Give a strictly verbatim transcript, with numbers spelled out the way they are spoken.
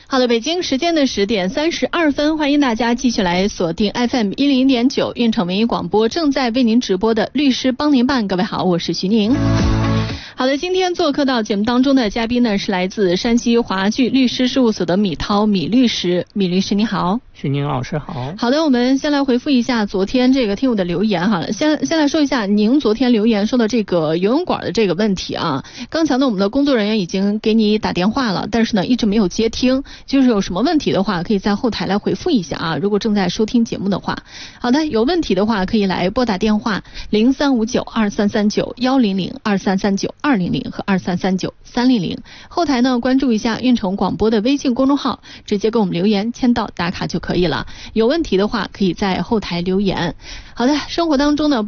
好的，北京时间的十点三十二分，欢迎大家继续来锁定 F M 一零点九运城文艺广播，正在为您直播的律师帮您办。各位好，我是徐宁。好的，今天做客到节目当中的嘉宾呢是来自山西华聚律师事务所的米涛米律师。米律师你好。 徐宁老师好。 好的，我们先来回复一下昨天这个听友的留言哈。先先来说一下您昨天留言说的这个游泳馆的这个问题啊。刚才呢我们的工作人员已经给你打电话了，但是呢一直没有接听，就是有什么问题的话可以在后台来回复一下啊，如果正在收听节目的话。好的，有问题的话可以来拨打电话零三五九二三三九一零零二三三九二零零和二三三九三零零，后台呢关注一下运城广播的微信公众号，直接给我们留言签到打卡就可以了。有问题的话可以在后台留言。好的，生活当中呢